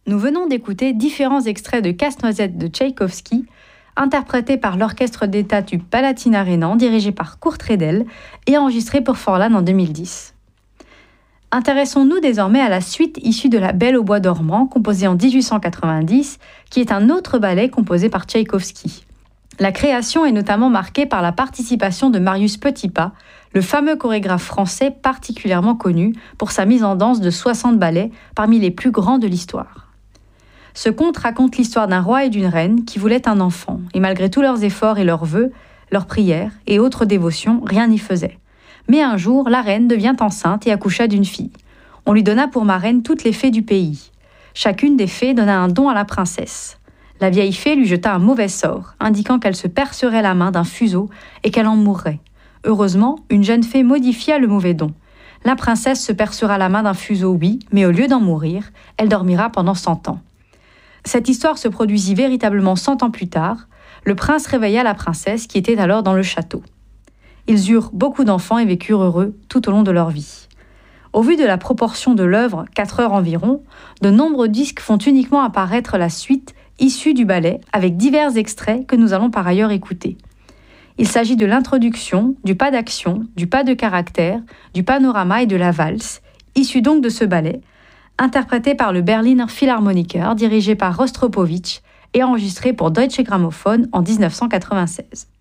Nous venons d'écouter différents extraits de Casse-Noisette de Tchaïkovski, interprétés par l'Orchestre d'État du Palatinat rhénan, dirigé par Kurt Redel et enregistré pour Forlan en 2010. Intéressons-nous désormais à la suite issue de La Belle au bois dormant, composée en 1890, qui est un autre ballet composé par Tchaïkovski. La création est notamment marquée par la participation de Marius Petipa, le fameux chorégraphe français particulièrement connu pour sa mise en danse de 60 ballets parmi les plus grands de l'histoire. Ce conte raconte l'histoire d'un roi et d'une reine qui voulaient un enfant, et malgré tous leurs efforts et leurs vœux, leurs prières et autres dévotions, rien n'y faisait. Mais un jour, la reine devient enceinte et accoucha d'une fille. On lui donna pour marraine toutes les fées du pays. Chacune des fées donna un don à la princesse. La vieille fée lui jeta un mauvais sort, indiquant qu'elle se percerait la main d'un fuseau et qu'elle en mourrait. Heureusement, une jeune fée modifia le mauvais don. La princesse se percera la main d'un fuseau, oui, mais au lieu d'en mourir, elle dormira pendant 100 ans. Cette histoire se produisit véritablement 100 ans plus tard. Le prince réveilla la princesse qui était alors dans le château. Ils eurent beaucoup d'enfants et vécurent heureux tout au long de leur vie. Au vu de la proportion de l'œuvre, 4 heures environ, de nombreux disques font uniquement apparaître la suite issue du ballet avec divers extraits que nous allons par ailleurs écouter. Il s'agit de l'introduction, du pas d'action, du pas de caractère, du panorama et de la valse, issus donc de ce ballet, interprété par le Berliner Philharmoniker, dirigé par Rostropovitch et enregistré pour Deutsche Grammophon en 1996.